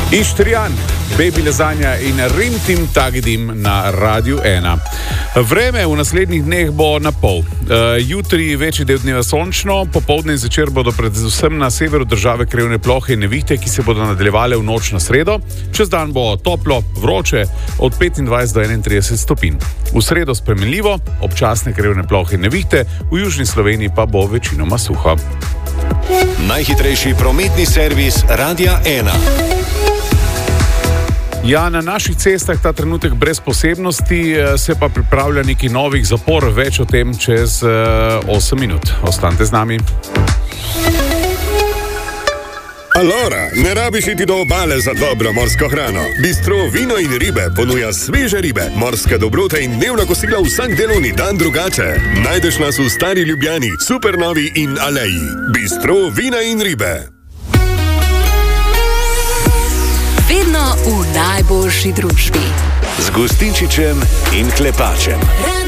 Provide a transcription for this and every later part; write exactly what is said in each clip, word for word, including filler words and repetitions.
Ištrijan, Baby Lazanja in Rim Tim Tagidim na Radiu ena. Vreme v naslednjih dneh bo na pol. Uh, jutri večji del dneva sončno, popoldne in zvečer bodo predvsem na severu države krevne plohe in nevihte, ki se bodo nadaljevale v noč na sredo. Čez dan bo toplo, vroče, od petindvajset do enaintrideset stopinj. V sredo spremenljivo, občasne krevne plohe in nevihte, v južni Sloveniji pa bo večinoma suho. Najhitrejši prometni servis Radia ena. Ja, na naših cestah ta trenutek brez posebnosti, se pa pripravlja neki novih zapor, več o tem čez uh, osem minut. Ostanite z nami. Alora, ne rabiš iti do obale za dobro morsko hrano. Bistro Vino in ribe ponuja sveže ribe, morske dobrote in dnevna kosila vsak delovni dan drugače. Najdeš nas v Stari Ljubljani, Supernovi in Aleji. Bistro Vina in ribe. Vedno v najboljši družbi. Z Gustinčičem in Klepačem.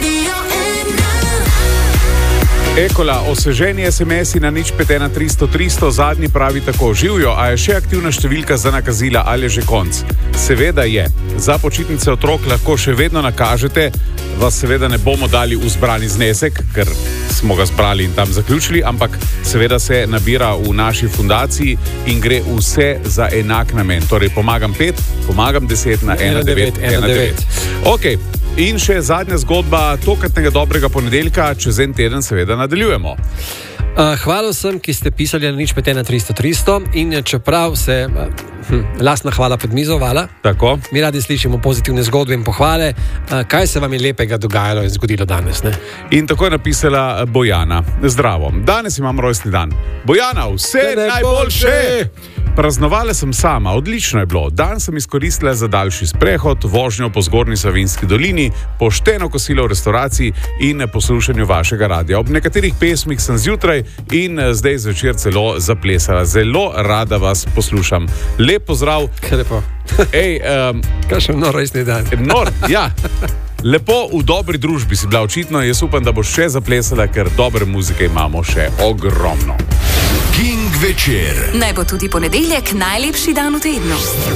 Ekola, osveženi es em es-i na nič pet ena tristo tristo, zadnji pravi tako: živjo, a je še aktivna številka za nakazila ali je že konc? Seveda je. Za počitnice otrok lahko še vedno nakažete, vas seveda ne bomo dali v zbrani znesek, ker smo ga zbrali in tam zaključili, ampak seveda se nabira v naši fundaciji in gre vse za enak namen. Torej, pomagam pet, pomagam deset na ena devet ena devet. Ok. In še zadnja zgodba tokratnega dobrega ponedeljka, čez en teden seveda nadaljujemo. Uh, hvala vsem, ki ste pisali na nič pet ena tristo tristo in čeprav se uh, hm, lastna hvala pod mizo vala. Tako. Mi radi slišimo pozitivne zgodbe in pohvale, uh, kaj se vam je lepega dogajalo in zgodilo danes, ne? In tako je napisala Bojana. Zdravo, danes imam rojstni dan. Bojana, vse najboljše! Praznovala sem sama, odlično je bilo. Dan sem izkoristila za daljši sprehod, vožnjo po zgornji Savinjski dolini, pošteno kosilo v restauraciji in poslušanju vašega radia. Ob nekaterih pesmih sem zjutraj in zdaj zvečer celo zaplesala. Zelo rada vas poslušam. Lep pozdrav. Kaj lepo. Ej, um, kaj še nor rojstni dan. Nor, ja. Lepo, v dobri družbi si bila očitno. Jaz upam, da boš še zaplesala, ker dobre muzike imamo še ogromno. King večer. Naj bo tudi ponedeljek najlepši dan v tednu.